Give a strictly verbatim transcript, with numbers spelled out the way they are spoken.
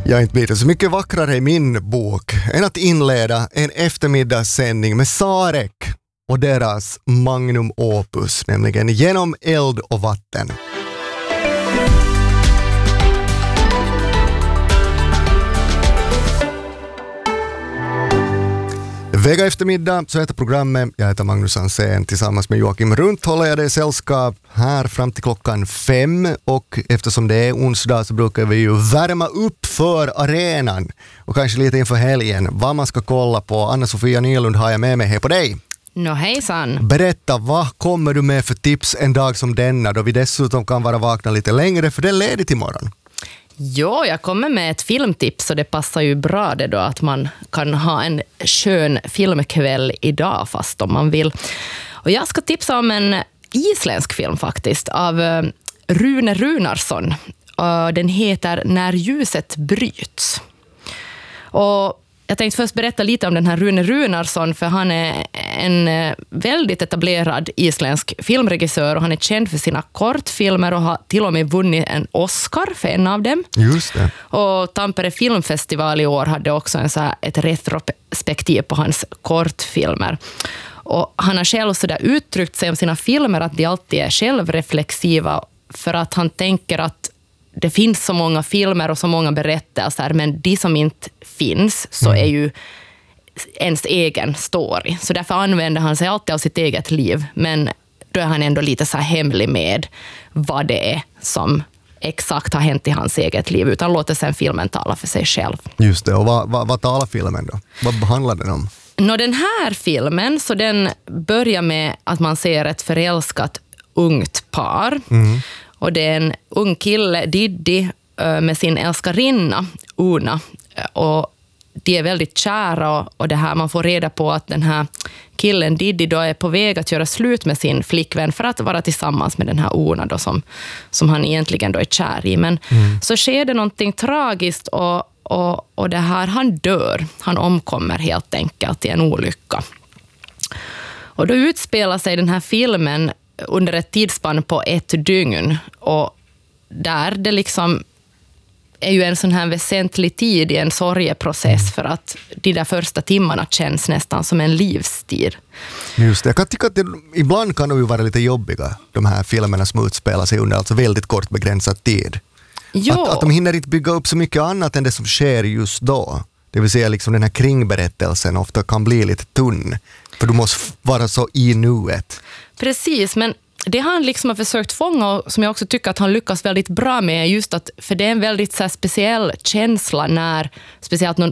Jag inte blir det så mycket vackrare i min bok än att inleda en eftermiddagssändning med Sarek och deras magnum opus, nämligen Genom eld och vatten. Vega eftermiddag så heter programmet. Jag heter Magnus Ansén. Tillsammans med Joakim Runt håller jag det sällskap här fram till klockan fem. Och eftersom det är onsdag så brukar vi ju värma upp för arenan. Och kanske lite inför helgen vad man ska kolla på. Anna-Sofia Nylund har jag med mig här på dig. Nå hejsan. Berätta, vad kommer du med för tips en dag som denna då vi dessutom kan vara vakna lite längre för det är ledigt imorgon? Jo, jag kommer med ett filmtips och det passar ju bra det då att man kan ha en skön filmkväll idag fast om man vill. Och jag ska tipsa om en isländsk film faktiskt av Rune Runarsson. Den heter När ljuset bryts. Och jag tänkte först berätta lite om den här Rune Runarsson för han är en väldigt etablerad isländsk filmregissör och han är känd för sina kortfilmer och har till och med vunnit en Oscar för en av dem. Just det. Och Tampere filmfestival i år hade också en så här, ett retrospektiv på hans kortfilmer. Och han har själv så där uttryckt sig om sina filmer att de alltid är självreflexiva för att han tänker att det finns så många filmer och så många berättelser men de som inte finns så är ju ens egen story. Så därför använder han sig alltid av sitt eget liv men då är han ändå lite så här hemlig med vad det är som exakt har hänt i hans eget liv utan låter sen filmen tala för sig själv. Just det, och vad, vad, vad talar filmen då? Vad handlar den om? Nå, den här filmen så den börjar med att man ser ett förälskat ungt par. Mm. Och det är en ung kille, Diddy, med sin älskarinna, Una. Och de är väldigt kära och, och det här, man får reda på att den här killen, Diddy, då är på väg att göra slut med sin flickvän för att vara tillsammans med den här Una då, som, som han egentligen då är kär i. Men mm. så sker det någonting tragiskt och, och, och det här, han dör. Han omkommer helt enkelt i en olycka. Och då utspelar sig den här filmen under ett tidsspann på ett dygn och där det liksom är ju en sån här väsentlig tid i en sorgeprocess för att de där första timmarna känns nästan som en livsstil. Just det, jag kan tycka att det, ibland kan de ju vara lite jobbiga de här filmerna som utspelar sig under alltså väldigt kort begränsad tid. Att, att de hinner inte bygga upp så mycket annat än det som sker just då. Det vill säga liksom den här kringberättelsen ofta kan bli lite tunn för du måste vara så i nuet. Precis, men det han liksom har försökt fånga och som jag också tycker att han lyckas väldigt bra med är just att, för det är en väldigt så här speciell känsla när speciellt någon